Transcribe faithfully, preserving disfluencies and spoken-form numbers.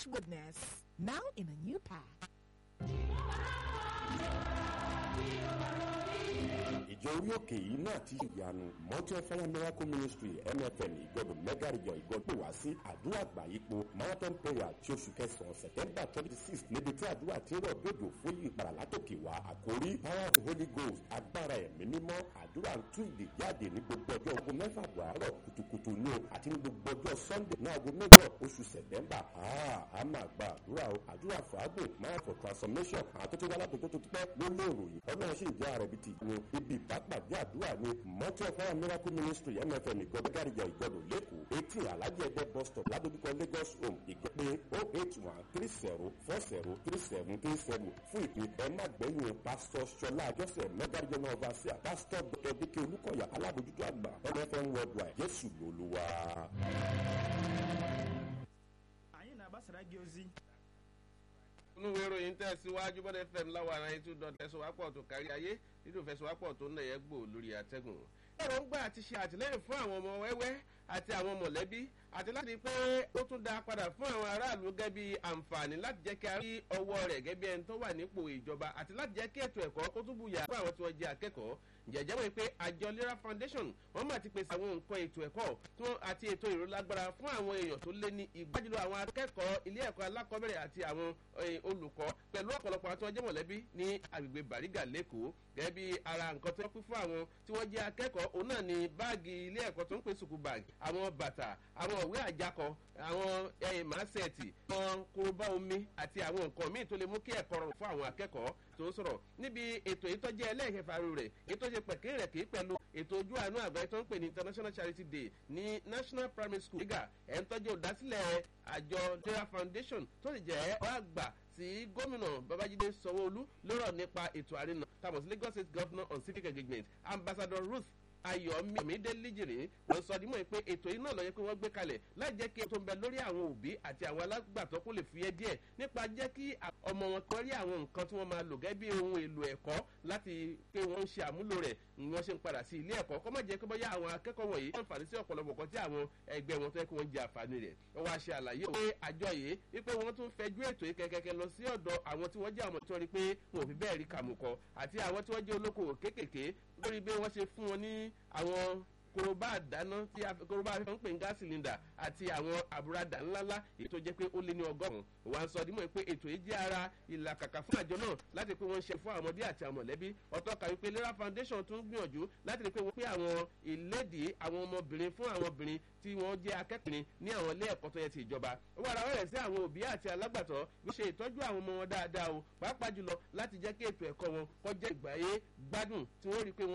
rich goodness, now in a new pack. ìjọ orí òkè yìí náà ti ìyanu Mountain Fire Miracle Ministry M F M ìgbọdọ̀ mẹ́gà ìjọ ìgbọdọ̀ wá sí àdúrà àgbáyípo marathon prayer tí oṣù kẹsàn-án September twenty six níbi tí àdúrà ti rọ̀ gbòdò fún ìpàrà látòkè wá àkórí power of the Holy Ghost agbára ẹ̀mí mímọ́ àdúrà ń tú ìdè jáde ní gbogbo ọjọ́ aago mẹ́fà àárọ̀ kùtùkùtù ní o àti ní gbogbo ọjọ́ Sunday ní aago mẹ́jọ oṣù September a máa gba àdúrà o àdúrà fàágùn máa for transformation àtúntò wà látòkò tó ti pẹ́ ló lé ìròyìn ọlọ́run sì ń jẹ́ ààrẹ bíi ti ní ibi ìbápàdé àdúrà ní Mountain Fire Miracle Ministry M F M ìgbọ́dọ̀ gàríjà ìgbọ́dọ̀ lẹ́kọ̀ọ́ etí alájẹ ẹgbẹ́ bus stop ládojúkọ Lagos home ìgbẹ́pẹ́ oh eight one three zero four zero three seven three seven fún ìpín ẹ má gbẹ̀yìn pásítọ̀ Ṣọlá Àjọṣe mẹ́gàríjọ náà bá sí à pásítọ̀ Dr. Dike Olúkọ̀yà alábòjútó àgbà M F M worldwide Jésù lolúwa. àyìn náà bá sàrágì ozi. nínú ìròyìn tẹ̀síwájú bọ́dẹ̀ fm láwọn ará ètò ìdọ̀tẹ̀sọ̀wápọ̀ tó kárí ayé nínú ìfẹsọ̀wápọ̀ tó ń nẹ̀yẹ́ gbò lórí àtẹ́gùn. èròǹgbà àti ṣe àtìlẹ́yìn fún àwọn ọmọ wẹ́wẹ́ àti àwọn mọ̀lẹ́bí àti láti pé ó tún dá padà fún àwọn aráàlú gẹ́gẹ́ bí àǹfààní láti jẹ́ kí a rí ọwọ́ rẹ̀ gẹ́gẹ́ bí ẹni tó wà nípò ìjọba àti láti jẹ́ kí ètò ẹ̀kọ́ kó túbú yà fún àwọn tí wọ́n jẹ́ akẹ́kọ̀ọ́ jẹ̀jẹ́ wọ́n pé àjọ Lera Foundation wọ́n máa ti pèsè àwọn nǹkan ètò ẹ̀kọ́ àti ètò ìrólágbára fún àwọn èèyàn tó lé ní ìgbàjúlọ àwọn akẹ́kọ̀ọ́ ilé ẹ̀kọ́ alákọ̀ọ́bẹ̀rẹ̀ àti àwọn olùkọ́ pẹ̀lú ọ̀pọ̀lọpọ̀ àwọn tí wọ́n jẹ́ mọ̀lẹ́bí ní agbègbè Bàrígà lẹ́kọ̀ọ́ gẹ́gẹ́ bí ara nǹkan tó pín fún àwọn tí wọ́n jẹ́ akẹ́kọ̀ọ́ òun náà ni báàgì ilé ẹ̀kọ́ tó ń pè sùkú báàgì àwọn bàtà àwọn ìwé àjákọ àwọn màásẹ̀tì àwọn korobá omi àti àwọn nǹkan míì tó lè mú kí ẹ̀kọ́ rọrùn fún àwọn akẹ́kọ̀ọ́ tó ń sọ̀rọ̀ níbi ètò ìtọ́jẹ́ ẹlẹ́ẹ̀kẹfà rẹ̀ ètò ìṣe pẹ̀kẹ́rẹ̀ kì í pẹ̀lú ètò ojú àánú àgbáyé tó ń pè ní International Charity Day ní National Primary School nígà ẹ̀ ń tọ́jú olùdásílẹ̀ àjọ Lera Foundation tó sì jẹ́ ọ́ àgbà tí gómìnà Babájídé Sanwó-Olú lọ́rọ̀ nípa ètò àrínà tàbí Lagos State Governor on Civic Engagement Ambassador Ruth Ayọ̀mídé Líjìrì ló sọ dímọ̀ pé ètò yìí náà ló yẹ kí wọ́n gbé kalẹ̀ láì jẹ́ kí ètò ń bẹ lórí àwọn òbí àti àwọn alágbàtọ́ kó lè fúyẹ́ díẹ̀ nípa jẹ́ kí ọmọ wọn kọ́ rí àwọn nǹkan tí wọ́n máa lò gẹ́gẹ́ bí ohun èlò ẹ̀kọ́ láti pé wọ́n ń ṣe àmúlò rẹ̀ ni wọ́n ṣe ń padà sí ilé ẹ̀kọ́ kó má jẹ́ pé bóyá àwọn akẹ́kọ̀ọ́ wọ̀nyí wọ́n fàní sí ọ̀pọ̀lọpọ̀ kan tí àwọn ẹgbẹ́ wọn tó yẹ kí wọ́n jẹ àǹfààní rẹ̀ wọ́n wá ṣe àlàyé pé àjọ yìí wípé wọ́n tún fẹjú ètò yìí kẹ́kẹ́kẹ́ lọ sí ọ̀dọ̀ àwọn tí wọ́n jẹ́ àwọn tó rí pé wọn ò fi bẹ́ẹ̀ rí kàmùkọ àti àwọn tí wọ́n jẹ́ olókoòwò kéékèèké lórí bí wọ́n ṣe fún wọn ní àwọn korobá àdáná tí korobá afẹ́fẹ́ ń pè ní gas cylinder àti àwọn àbúradà ńláńlá èyí tó jẹ́ pé ó lé ní ọgọ́rùn-ún wà ń sọ dímọ̀ pé ètò yìí jẹ́ ara ìlàkàkà fún àjọ náà láti pé wọ́n ń ṣe fún àwọn ọmọdé àti àwọn mọ̀lẹ́bí ọ̀tọ̀ kà wípé Lera Foundation tún gbìyànjú láti rí pé wọ́n pé àwọn ìlédìí àwọn ọmọbìnrin fún àwọn obìnrin tí wọ́n jẹ́ akẹ́kọ̀ọ́ ní àwọn ilé ẹ̀kọ́ tó yẹ ti ìjọba ó wà ra wẹ́rẹ̀ sí àwọn òbí àti alágbàtọ́ bí ṣe ìtọ́jú àwọn ọmọ wọn dáadáa o pàápàá jùlọ láti jẹ́ kí ètò ẹ̀kọ́ wọn kó jẹ́ ìgbáyé gbádùn tí wọ́n rí pé